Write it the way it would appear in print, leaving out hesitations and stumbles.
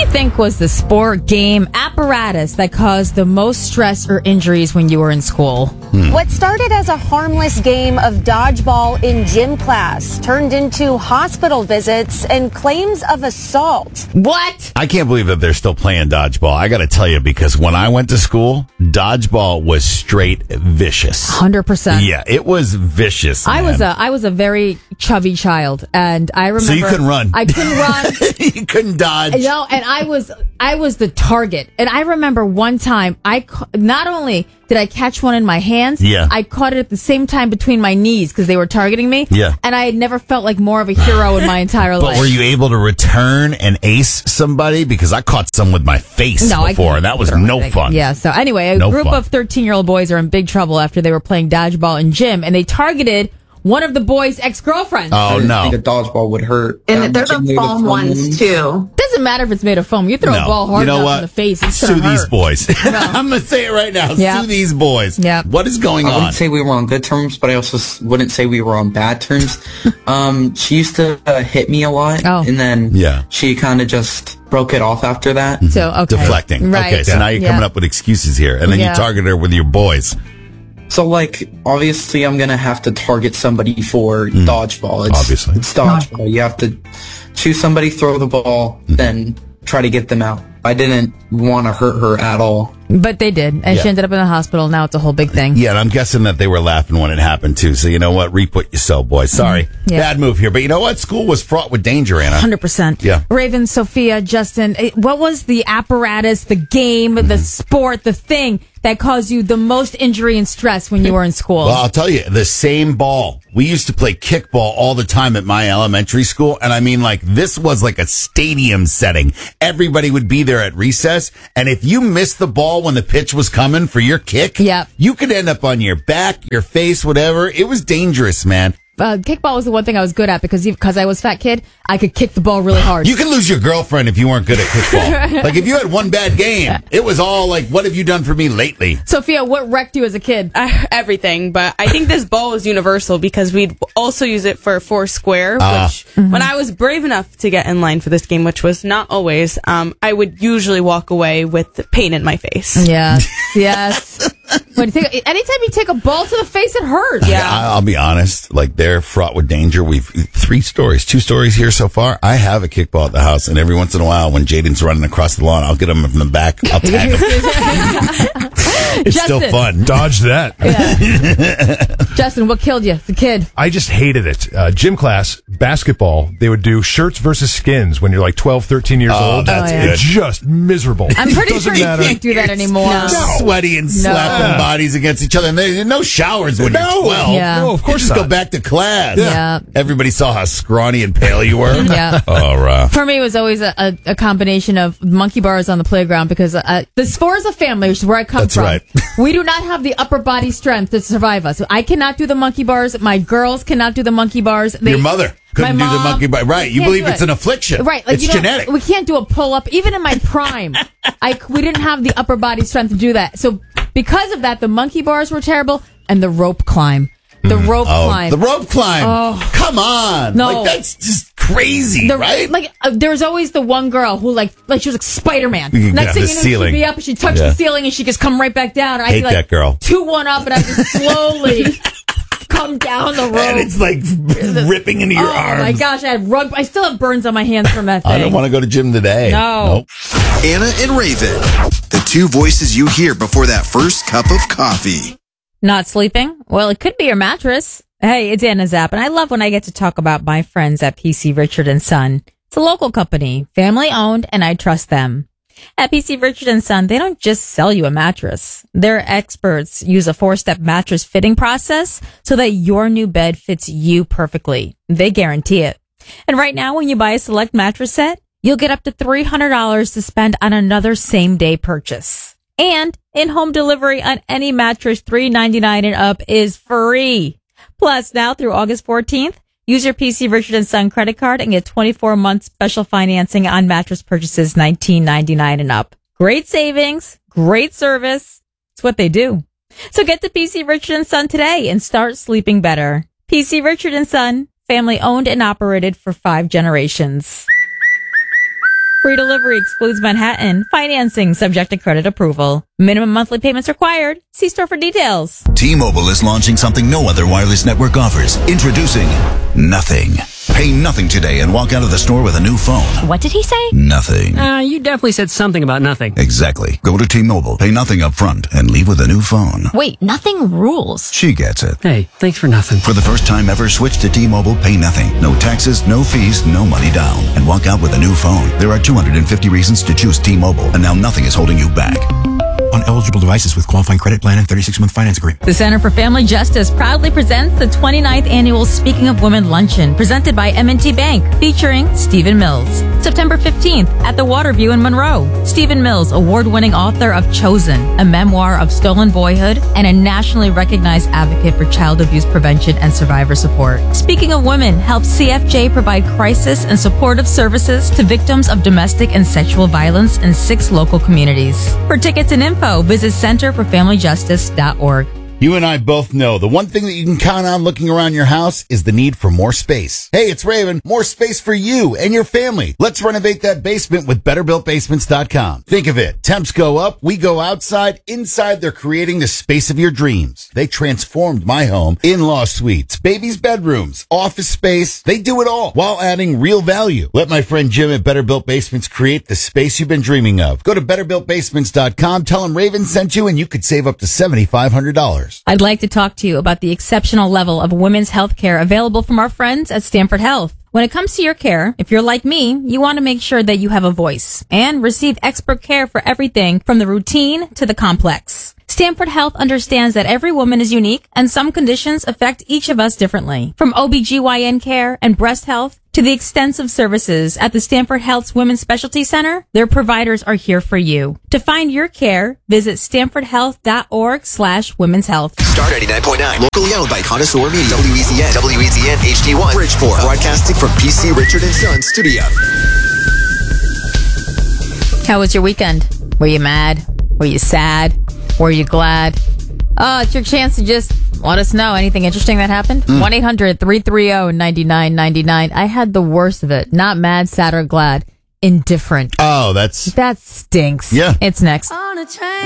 think was the sport, game, apparatus that caused the most stress or injuries when you were in school? What started as a harmless game of dodgeball in gym class turned into hospital visits and claims of assault. What? I can't believe that they're still playing dodgeball. I got to tell you, because when I went to school, dodgeball was straight vicious. 100%. Yeah, it was vicious. Man. I was a very chubby child, and I remember. So you couldn't run. I couldn't run. You couldn't dodge. No, and I was the target. And I remember one time, not only did I catch one in my hands, I caught it at the same time between my knees because they were targeting me. Yeah. And I had never felt like more of a hero in my entire life. But were you able to return and ace somebody? Because I caught some with my face before, and that was no fun. Yeah, so anyway, a group of 13-year-old boys are in big trouble after they were playing dodgeball in gym, and they targeted one of the boys' ex-girlfriends. Oh, no. I think a dodgeball would hurt. And they're the foam ones, too. Doesn't matter if it's made of foam. You throw a ball hard enough in the face, it's Sue these boys. I'm going to say it right now. Sue these boys. Yeah. What is going on? I wouldn't say we were on good terms, but I also wouldn't say we were on bad terms. She used to hit me a lot, and then she kind of just broke it off after that. So, okay. Deflecting. Right. Okay, so now you're coming up with excuses here, and then you target her with your boys. So, like, obviously I'm going to have to target somebody for dodgeball. It's dodgeball. You have to choose somebody, throw the ball, then try to get them out. I didn't want to hurt her at all. But they did, and she ended up in the hospital. Now it's a whole big thing. Yeah, and I'm guessing that they were laughing when it happened, too. So, you know what? Reap what you sow, boys. Sorry. Bad move here. But you know what? School was fraught with danger, Anna. 100%. Yeah. Raven, Sophia, Justin, what was the apparatus, the game, the sport, the thing that caused you the most injury and stress when you were in school? Well, I'll tell you, the same ball. We used to play kickball all the time at my elementary school. And I mean, like, this was like a stadium setting. Everybody would be there at recess. And if you missed the ball when the pitch was coming for your kick, you could end up on your back, your face, whatever. It was dangerous, man. Kickball was the one thing I was good at because I was a fat kid. I could kick the ball really hard. You could lose your girlfriend if you weren't good at kickball. Like, if you had one bad game, it was all like, what have you done for me lately? Sophia, what wrecked you as a kid? Everything, but I think this ball is universal because we'd also use it for Foursquare, which when I was brave enough to get in line for this game, which was not always, I would usually walk away with pain in my face. Yes. Anytime you take a ball to the face, it hurts. Yeah. I'll be honest, like, they're fraught with danger. We've 2 stories here so far. I have a kickball at the house, and every once in a while when Jaden's running across the lawn, I'll get him from the back. I'll tag him. It's Justin. still fun. Dodge that. Justin, what killed you as a kid? I just hated it. Gym class, basketball, they would do shirts versus skins when you're like 12, 13 years old. That's good. It's just miserable. I'm pretty sure you can't do that anymore. Sweaty and slapping bodies against each other. And there's no showers when you're 12. No, of course just not. go back to class. Yeah. Everybody saw how scrawny and pale you were. Yeah. For me, it was always a combination of monkey bars on the playground because the Sforza family, which is where I come from. Right. We do not have the upper body strength to survive us. I cannot do the monkey bars. My girls cannot do the monkey bars. Your mother couldn't do the monkey bar. Right. You believe it's an affliction. Right. Like, it's genetic. We can't do a pull-up. Even in my prime, we didn't have the upper body strength to do that. So because of that, the monkey bars were terrible and the rope climb. The rope climb. The rope climb. Oh. Come on. No. Like, that's just crazy, right? Like, there was always the one girl who, like she was like Spider-Man. Next thing you know, she'd be up and she'd touch the ceiling and she'd just come right back down. And Hate I'd be that girl. 2-1 up and I'd just slowly come down the rope. And it's like ripping into your arms. Oh my gosh, I still have burns on my hands from that thing. I don't want to go to gym today. No. Nope. Anna and Raven, the 2 voices you hear before that first cup of coffee. Not sleeping? Well, it could be your mattress. Hey, it's Anna Zapp, and I love when I get to talk about my friends at PC Richard & Son. It's a local company, family owned, and I trust them. At PC Richard & Son, they don't just sell you a mattress. Their experts use a 4-step mattress fitting process so that your new bed fits you perfectly. They guarantee it. And right now, when you buy a select mattress set, you'll get up to $300 to spend on another same-day purchase. And in-home delivery on any mattress $399 and up is free. Plus, now through August 14th, use your PC Richard & Son credit card and get 24-month special financing on mattress purchases $19.99 and up. Great savings, great service. It's what they do. So get to PC Richard & Son today and start sleeping better. PC Richard & Son, family owned and operated for 5 generations. Free delivery excludes Manhattan. Financing subject to credit approval. Minimum monthly payments required. See store for details. T-Mobile is launching something no other wireless network offers. Introducing Nothing. Pay nothing today and walk out of the store with a new phone. What did he say? Nothing. You definitely said something about nothing. Exactly. Go to T-Mobile, pay nothing up front, and leave with a new phone. Wait, nothing rules. She gets it. Hey, thanks for nothing. For the first time ever, switch to T-Mobile, pay nothing. No taxes, no fees, no money down. And walk out with a new phone. There are 250 reasons to choose T-Mobile, and now nothing is holding you back. On eligible devices with qualifying credit plan and 36-month finance agreement. The Center for Family Justice proudly presents the 29th Annual Speaking of Women Luncheon, presented by M&T Bank, featuring Stephen Mills. September 15th at the Waterview in Monroe. Stephen Mills, award-winning author of Chosen, a memoir of stolen boyhood, and a nationally recognized advocate for child abuse prevention and survivor support. Speaking of Women helps CFJ provide crisis and supportive services to victims of domestic and sexual violence in 6 local communities. For tickets and info, visit centerforfamilyjustice.org. You and I both know the one thing that you can count on looking around your house is the need for more space. Hey, it's Raven. More space for you and your family. Let's renovate that basement with BetterBuiltBasements.com. Think of it. Temps go up, we go outside. Inside, they're creating the space of your dreams. They transformed my home. In-law suites, babies' bedrooms, office space. They do it all while adding real value. Let my friend Jim at Better Built Basements create the space you've been dreaming of. Go to BetterBuiltBasements.com. Tell him Raven sent you and you could save up to $7,500. I'd like to talk to you about the exceptional level of women's health care available from our friends at Stanford Health. When it comes to your care, if you're like me, you want to make sure that you have a voice and receive expert care for everything from the routine to the complex. Stanford Health understands that every woman is unique and some conditions affect each of us differently. From OBGYN care and breast health to the extensive services at the Stanford Health's Women's Specialty Center, their providers are here for you. To find your care, visit stanfordhealth.org/women's health. Star 99.9, locally owned by Connoisseur Media, WEZN HD1, Bridgeport, broadcasting from PC Richard & Son Studio. How was your weekend? Were you mad? Were you sad? Were you glad? It's your chance to just let us know anything interesting that happened. 1-800-330-9999. I had the worst of it. Not mad, sad, or glad. Indifferent. Oh, that stinks. Yeah. It's next. On a train.